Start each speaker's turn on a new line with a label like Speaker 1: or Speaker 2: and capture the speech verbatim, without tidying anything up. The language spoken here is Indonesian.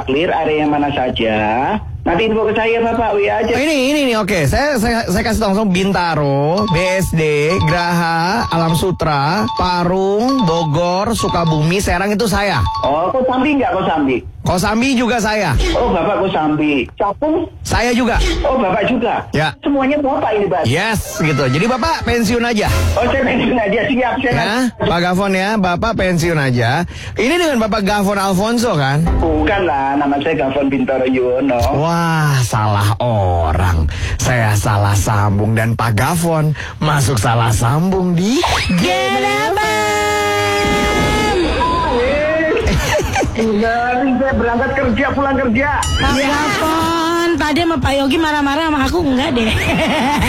Speaker 1: clear area mana saja, nanti info ke saya Bapak, W A aja.
Speaker 2: Oh, ini, ini nih, oke. Saya, saya, saya kasih langsung Bintaro, B S D, Graha, Alam Sutra, Parung, Bogor, Sukabumi, Serang itu saya.
Speaker 1: Oh, Kosambi nggak Kosambi?
Speaker 2: Kosambi juga saya.
Speaker 1: Oh, Bapak Kosambi. Cakung?
Speaker 2: Saya juga.
Speaker 1: Oh, Bapak juga?
Speaker 2: Ya.
Speaker 1: Semuanya Bapak ini, Pak?
Speaker 2: Yes, gitu. Jadi Bapak pensiun aja.
Speaker 1: Oh, saya pensiun aja. Siap, saya.
Speaker 2: Ya, Pak Gafon ya, Bapak pensiun aja. Ini dengan Bapak Gafon Alfonso kan?
Speaker 1: Bukan lah, nama saya Gafon Bintaro Yuwono.
Speaker 2: Wah, salah orang. Saya salah sambung dan Pak Gafon masuk salah sambung di
Speaker 3: Genepan.
Speaker 1: Udah, saya berangkat kerja, pulang kerja.
Speaker 3: Pak Gafon, tadi sama Pak Yogi marah-marah sama aku enggak deh.